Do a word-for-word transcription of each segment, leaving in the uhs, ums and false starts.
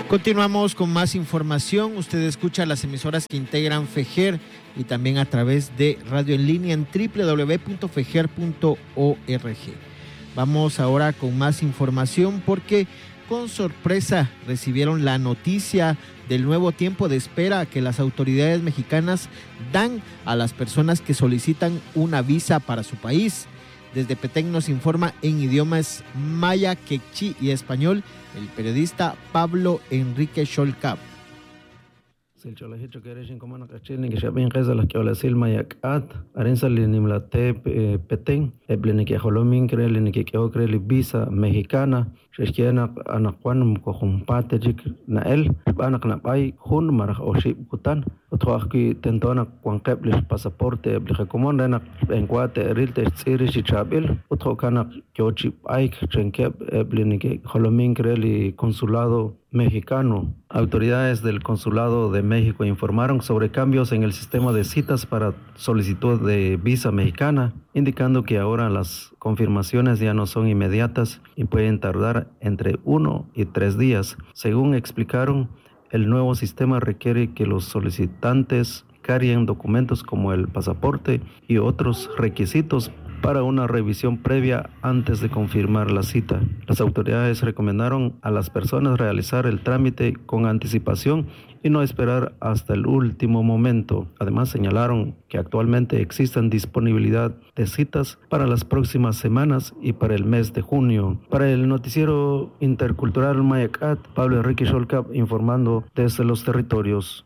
Continuamos con más información. Usted escucha las emisoras que integran FEJER y también a través de radio en línea en doble u doble u doble u punto fejer punto org. Vamos ahora con más información porque con sorpresa recibieron la noticia del nuevo tiempo de espera que las autoridades mexicanas dan a las personas que solicitan una visa para su país. Desde Petén nos informa en idiomas maya, quechí y español el periodista Pablo Enrique Xolcap. Silcholahicho kereshin komana kachilni kishabin qeza las que olasil mayakat arensa linimlate Petén ebleniki jolomin krelini que okreli visa mexicana sheshkiana anakwan kojumpate jik nael banak nabai hun maraj oshib kutan othoaki tentona kwanqeblis pasaporte eblige komon renak enkwate rilte tsiri shichabil othokana kyochi aik chenkeb ebleniki jolomin kreli consulado mexicano. Autoridades del Consulado de México informaron sobre cambios en el sistema de citas para solicitud de visa mexicana, indicando que ahora las confirmaciones ya no son inmediatas y pueden tardar entre uno y tres días. Según explicaron, el nuevo sistema requiere que los solicitantes carguen documentos como el pasaporte y otros requisitos para una revisión previa antes de confirmar la cita. Las autoridades recomendaron a las personas realizar el trámite con anticipación y no esperar hasta el último momento. Además, señalaron que actualmente existen disponibilidad de citas para las próximas semanas y para el mes de junio. Para el noticiero intercultural Mayacat, Pablo Enrique Xolcap informando desde los territorios.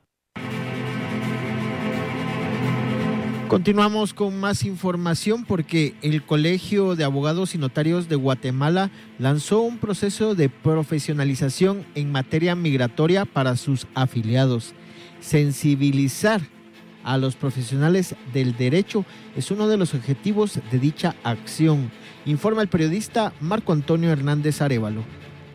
Continuamos con más información porque el Colegio de Abogados y Notarios de Guatemala lanzó un proceso de profesionalización en materia migratoria para sus afiliados. Sensibilizar a los profesionales del derecho es uno de los objetivos de dicha acción, informa el periodista Marco Antonio Hernández Arévalo.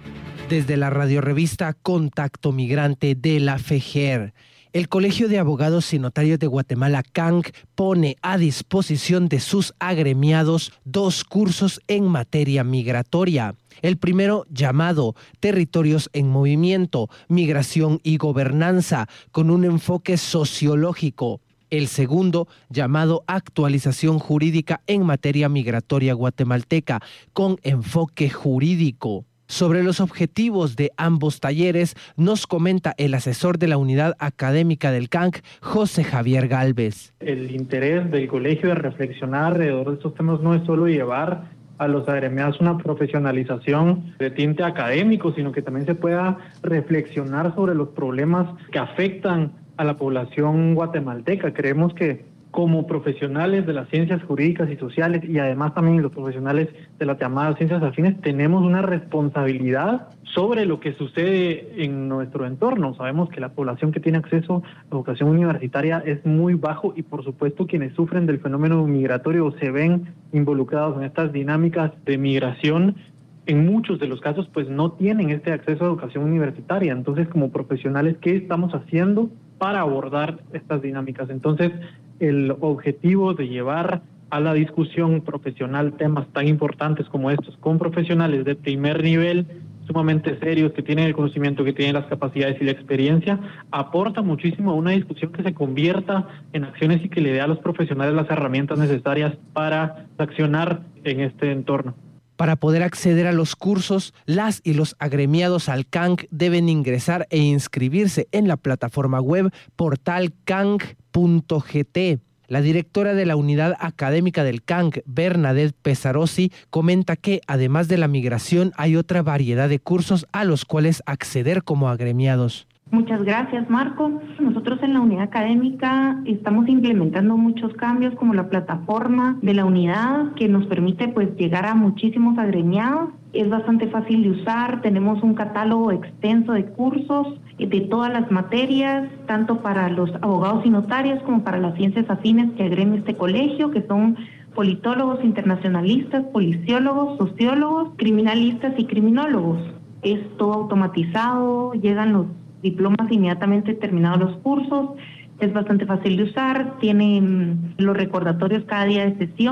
Desde la radiorevista Contacto Migrante de la FEJER, el Colegio de Abogados y Notarios de Guatemala, C A N C, pone a disposición de sus agremiados dos cursos en materia migratoria. El primero, llamado Territorios en Movimiento, Migración y Gobernanza, con un enfoque sociológico. El segundo, llamado Actualización Jurídica en Materia Migratoria Guatemalteca, con enfoque jurídico. Sobre los objetivos de ambos talleres nos comenta el asesor de la unidad académica del C A N C, José Javier Gálvez. El interés del colegio de reflexionar alrededor de estos temas no es solo llevar a los agremiados una profesionalización de tinte académico, sino que también se pueda reflexionar sobre los problemas que afectan a la población guatemalteca. Creemos que como profesionales de las ciencias jurídicas y sociales y además también los profesionales de las llamadas ciencias afines tenemos una responsabilidad sobre lo que sucede en nuestro entorno. Sabemos que la población que tiene acceso a educación universitaria es muy bajo y por supuesto quienes sufren del fenómeno migratorio o se ven involucrados en estas dinámicas de migración en muchos de los casos pues no tienen este acceso a educación universitaria. Entonces, como profesionales, ¿qué estamos haciendo para abordar estas dinámicas? Entonces, el objetivo de llevar a la discusión profesional temas tan importantes como estos con profesionales de primer nivel, sumamente serios, que tienen el conocimiento, que tienen las capacidades y la experiencia, aporta muchísimo a una discusión que se convierta en acciones y que le dé a los profesionales las herramientas necesarias para accionar en este entorno. Para poder acceder a los cursos, las y los agremiados al C A N C deben ingresar e inscribirse en la plataforma web portal canc punto gt. La directora de la unidad académica del C A N C, Bernadette Pesarossi, comenta que además de la migración hay otra variedad de cursos a los cuales acceder como agremiados. Muchas gracias, Marco. Nosotros en la unidad académica estamos implementando muchos cambios como la plataforma de la unidad que nos permite pues llegar a muchísimos agremiados. Es bastante fácil de usar, tenemos un catálogo extenso de cursos de todas las materias, tanto para los abogados y notarios como para las ciencias afines que agremia este colegio, que son politólogos, internacionalistas, policiólogos, sociólogos, criminalistas y criminólogos. Es todo automatizado, llegan los diplomas inmediatamente terminados los cursos, es bastante fácil de usar, tienen los recordatorios cada día de sesión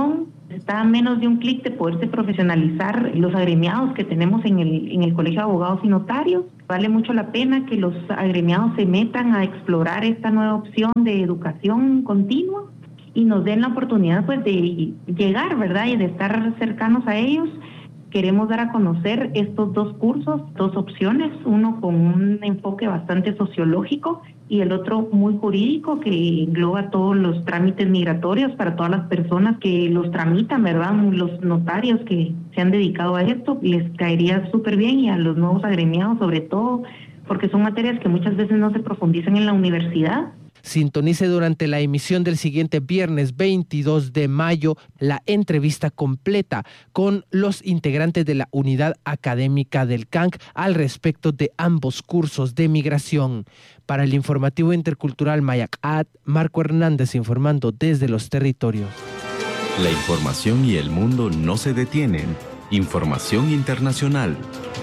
Está a menos de un clic de poderse profesionalizar los agremiados que tenemos en el, en el Colegio de Abogados y Notarios. Vale mucho la pena que los agremiados se metan a explorar esta nueva opción de educación continua y nos den la oportunidad pues de llegar, ¿verdad? Y de estar cercanos a ellos. Queremos dar a conocer estos dos cursos, dos opciones, uno con un enfoque bastante sociológico y el otro muy jurídico, que engloba todos los trámites migratorios para todas las personas que los tramitan, ¿verdad? Los notarios que se han dedicado a esto, les caería súper bien, y a los nuevos agremiados sobre todo, porque son materias que muchas veces no se profundizan en la universidad. Sintonice durante la emisión del siguiente viernes veintidós de mayo la entrevista completa con los integrantes de la unidad académica del C A N C al respecto de ambos cursos de migración. Para el informativo intercultural Mayacat, Marco Hernández informando desde los territorios. La información y el mundo no se detienen. Información internacional.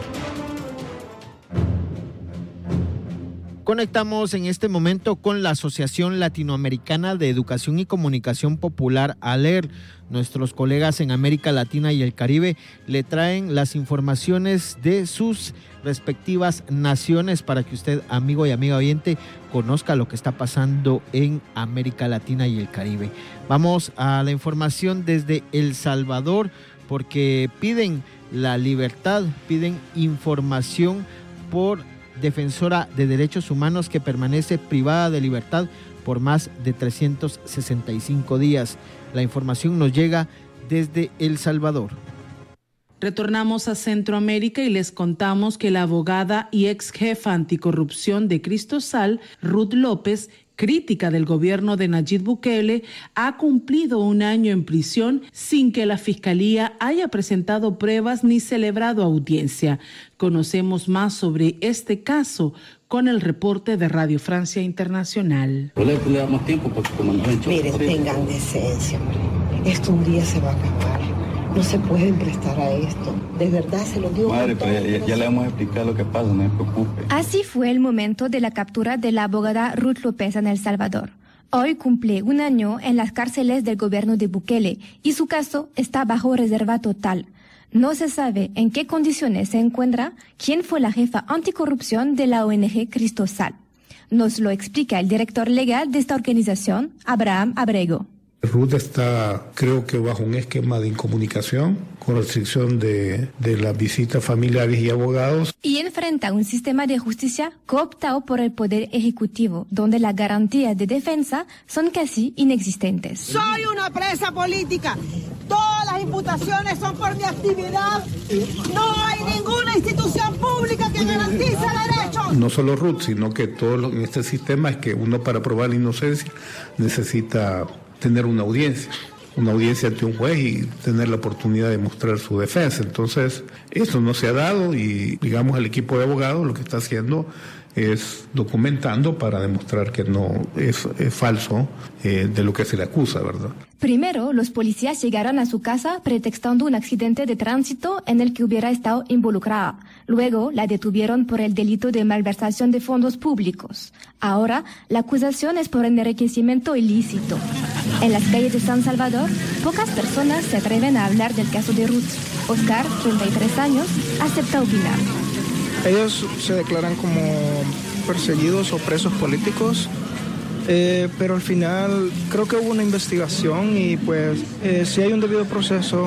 Conectamos en este momento con la Asociación Latinoamericana de Educación y Comunicación Popular, ALER. Nuestros colegas en América Latina y el Caribe le traen las informaciones de sus respectivas naciones para que usted, amigo y amiga oyente, conozca lo que está pasando en América Latina y el Caribe. Vamos a la información desde El Salvador, porque piden la libertad, piden información por defensora de derechos humanos que permanece privada de libertad por más de trescientos sesenta y cinco días. La información nos llega desde El Salvador. Retornamos a Centroamérica y les contamos que la abogada y ex jefa anticorrupción de Cristosal, Ruth López, crítica del gobierno de Nayib Bukele, ha cumplido un año en prisión sin que la Fiscalía haya presentado pruebas ni celebrado audiencia. Conocemos más sobre este caso con el reporte de Radio Francia Internacional. Mire, tengan decencia, hombre. Esto un día se va a acabar. No se pueden prestar a esto. De verdad, se lo digo. Madre, pero ya, ya le vamos a explicar lo que pasa, no se preocupe. Así fue el momento de la captura de la abogada Ruth López en El Salvador. Hoy cumple un año en las cárceles del gobierno de Bukele y su caso está bajo reserva total. No se sabe en qué condiciones se encuentra, quién fue la jefa anticorrupción de la O N G Cristosal. Nos lo explica el director legal de esta organización, Abraham Abrego. Ruth está, creo que bajo un esquema de incomunicación, con restricción de, de las visitas familiares y abogados. Y enfrenta un sistema de justicia cooptado por el Poder Ejecutivo, donde las garantías de defensa son casi inexistentes. Soy una presa política. Todas las imputaciones son por mi actividad. No hay ninguna institución pública que garantice derechos. No solo Ruth, sino que todo lo, en este sistema es que uno, para probar la inocencia, necesita tener una audiencia, una audiencia ante un juez y tener la oportunidad de mostrar su defensa. Entonces, eso no se ha dado y, digamos, el equipo de abogados lo que está haciendo es documentando para demostrar que no es, es falso eh, de lo que se le acusa, ¿verdad? Primero, los policías llegaron a su casa pretextando un accidente de tránsito en el que hubiera estado involucrada. Luego, la detuvieron por el delito de malversación de fondos públicos. Ahora, la acusación es por enriquecimiento ilícito. En las calles de San Salvador, pocas personas se atreven a hablar del caso de Ruth. Oscar, treinta y tres años, acepta opinar. Ellos se declaran como perseguidos o presos políticos, eh, pero al final creo que hubo una investigación y pues eh, si hay un debido proceso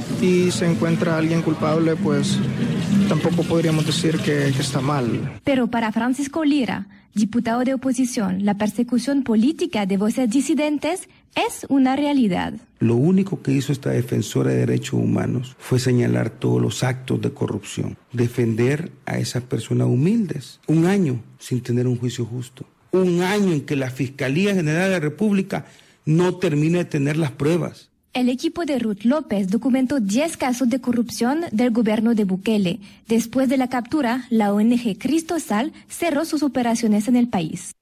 y se encuentra alguien culpable, pues tampoco podríamos decir que, que está mal. Pero para Francisco Lira, diputado de oposición, la persecución política de voces disidentes es una realidad. Lo único que hizo esta defensora de derechos humanos fue señalar todos los actos de corrupción, defender a esas personas humildes. Un año sin tener un juicio justo. Un año en que la Fiscalía General de la República no termina de tener las pruebas. El equipo de Ruth López documentó diez casos de corrupción del gobierno de Bukele. Después de la captura, la O N G Cristosal cerró sus operaciones en el país.